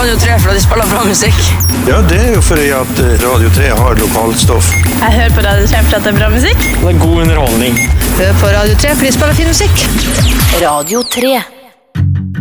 Radio 3 for at de spiller bra musikk. Ja, det er jo fordi at Radio 3 har lokalstoff. Jeg hører på Radio 3 for at det er bra musikk. Det er god underholdning. Hør på Radio 3 for de spiller fin musikk. Radio 3.